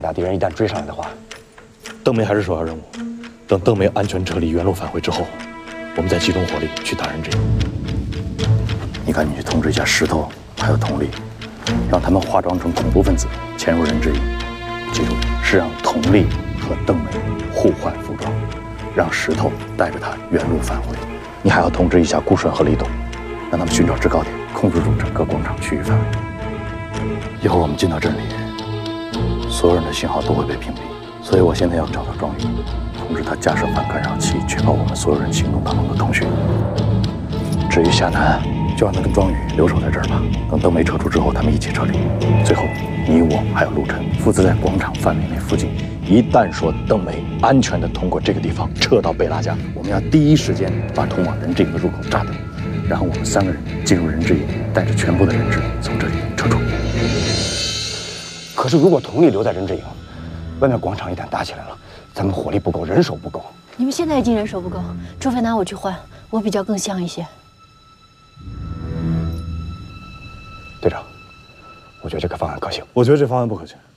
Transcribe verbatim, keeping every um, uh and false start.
俩敌人一旦追上来的话， 邓梅还是首要任务。等邓梅安全撤离，原路返回之后，我们再集中火力去打任志颖。 你赶紧去通知一下石头还有佟丽，让他们化妆成恐怖分子潜入任志颖。记住，是让佟丽和邓梅互换服装，让石头带着他原路返回。你还要通知一下顾顺和李董，让他们寻找制高点，控制住整个广场区域范围。以后我们进到镇里，所有人的信号都会被屏蔽，所以我现在要找到庄宇，通知他架设反干扰器，确保我们所有人行动当中的通讯。至于夏楠，就让他跟庄宇留守在这儿吧。等邓梅撤出之后，他们一起撤离。最后，你我还有陆晨负责在广场范围内附近。一旦说邓梅安全地通过这个地方撤到贝拉家，我们要第一时间把通往任志颖的入口炸掉，然后我们三个人进入任志颖，带着全部的人质从这里撤出。 可是如果佟丽留在任志颖，外面广场一旦打起来了，咱们火力不够，人手不够。 你们现在已经人手不够，除非拿我去换，我比较更像一些。 队长，我觉得这个方案可行。 我觉得这方案不可行。